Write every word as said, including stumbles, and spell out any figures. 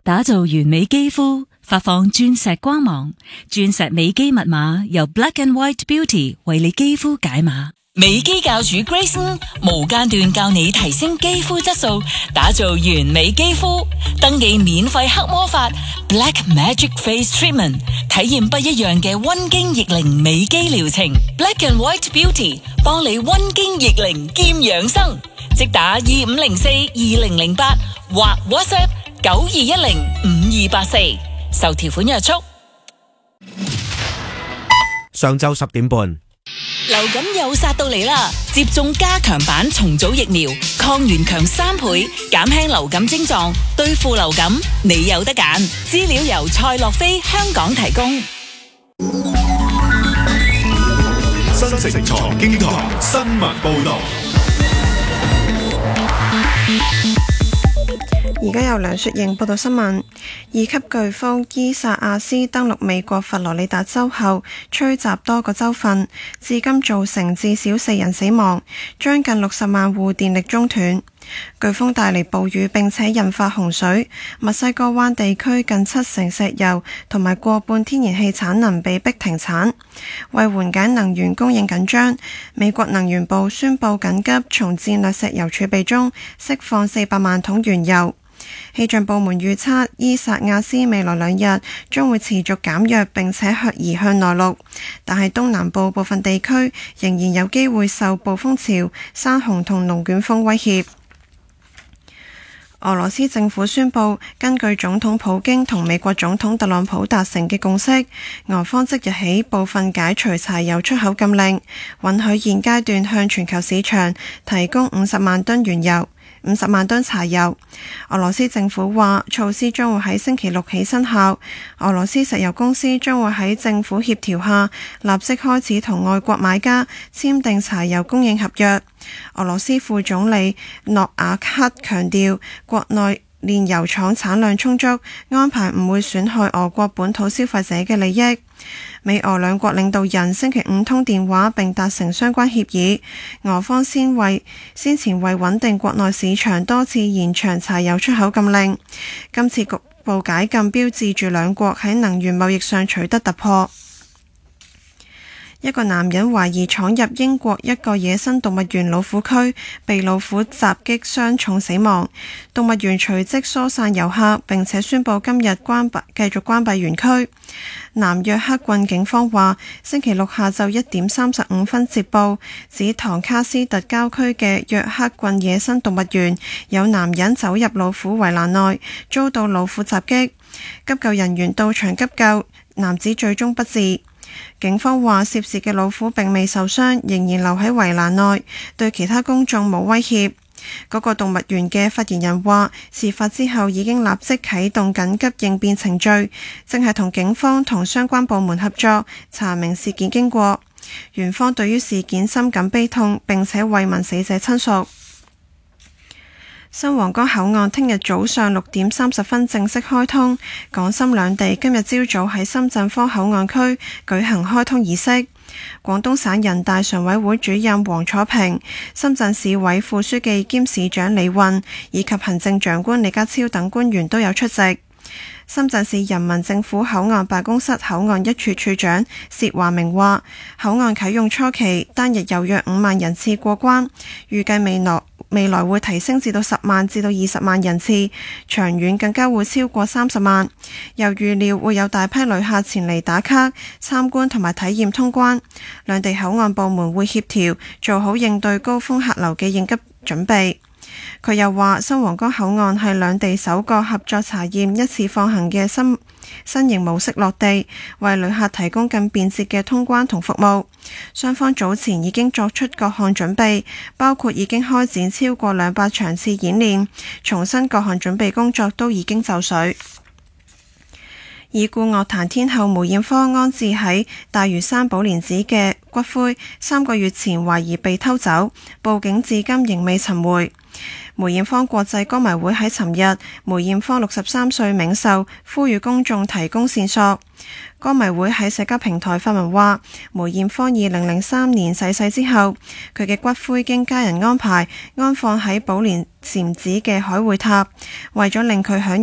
打造完美肌膚，發放鑽石光芒。鑽石美肌密碼由 Black and White Beauty 為你肌膚解碼。美肌教主 Grace 無間斷教你提升肌膚質素，打造完美肌膚。登記免費黑魔法 Black Magic Face Treatment， 體驗不一樣嘅溫經逆齡美肌療程。Black and White Beauty 幫你溫經逆齡兼養生，即打二五零四二零零八或 WhatsApp 九二一零五二八四，受條款約束。 上晝十點半。 流感又殺到嚟啦！接種加強版重組疫苗，抗原強三倍，減輕流感症狀，對付流感你有得揀。資料由蔡樂飛香港提供。 新城財經台新聞報道。 而家由梁雪瑩報道新聞。二級颶風伊薩亞斯登陸美國佛羅里達州後，吹襲多個州份，至今造成至少四人死亡，將近六十萬戶電力中斷。颶風帶嚟暴雨並且引發洪水，墨西哥灣地區近七成石油同埋過半天然氣產能被逼停產。為緩解能源供應緊張，美國能源部宣布緊急從戰略石油儲備中釋放四百萬桶原油。氣象部門預測，伊薩亞斯未來兩日將會持續減弱並且移向內陸，但係東南部部分地區仍然有機會受暴風潮、山洪同龍捲風威脅。俄羅斯政府宣布，根據總統普京同美國總統特朗普達成嘅共識，俄方即日起部分解除柴油出口禁令，允許現階段向全球市場提供五十萬噸原油、五十萬噸柴油。俄羅斯政府話，措施將會喺星期六起生效。俄羅斯石油公司將會喺政府協調下，立即開始同外國買家簽訂柴油供應合約。俄羅斯副總理諾瓦克強調，國內煉油廠產量充足，安排唔會損害俄國本土消費者嘅利益。美俄兩國領導人星期五通電話並達成相關協議，俄方先為先前為穩定國內市場多次延長柴油出口禁令，今次局部解禁標誌住兩國喺能源貿易上取得突破。一個男人懷疑闖入英國一個野生動物園老虎區，被老虎襲擊傷重死亡。動物園隨即疏散遊客，並且宣布今日關閉，繼續關閉園區。南約克郡警方話，星期六下晝一點三十五分接報，指唐卡斯特郊區嘅約克郡野生動物園有男人走入老虎圍欄內，遭到老虎襲擊。急救人員到場急救，男子最終不治。警方話，涉事嘅老虎並未受傷，仍然留喺圍欄內，對其他公眾冇威脅。嗰個動物園嘅發言人話，事發之後已經立即啟動緊急應變程序，正係同警方同相關部門合作，查明事件經過。園方對於事件深感悲痛，並且慰問死者親屬。新皇崗口岸聽日早上六點三十分正式開通，港深兩地今日朝早喺深圳科口岸區舉行開通儀式。廣東省人大常委會主任黃楚平、深圳市委副書記兼市長李運以及行政長官李家超等官員都有出席。深圳市人民政府口岸辦公室口岸一處處長薛華明話，口岸啟用初期單日有約五萬人次過關，預計未來未來會提升至到十萬至到二十萬人次，長遠更加會超過三十萬。又預料會有大批旅客前嚟打卡、參觀同埋體驗通關，兩地口岸部門會協調做好應對高峰客流嘅應急準備。佢又話，新皇崗口岸係兩地首個合作查驗一次放行嘅新新型模式落地，為旅客提供更便捷嘅通關同服務。雙方早前已經作出各項準備，包括已經開展超過兩百場次演練，重申各項準備工作都已經就緒。已故樂壇天后梅艷芳安置喺大嶼山寶蓮寺嘅骨灰，三個月前懷疑被偷走，報警至今仍未尋回。梅艷芳國際歌迷會喺尋日，梅艷芳六十三歲冥壽，呼籲公眾提供線索。歌迷會喺社交平台發文話，梅艷芳二零零三年逝世之後，佢嘅骨灰經家人安排安放喺寶蓮禪寺嘅海會塔，為咗令佢享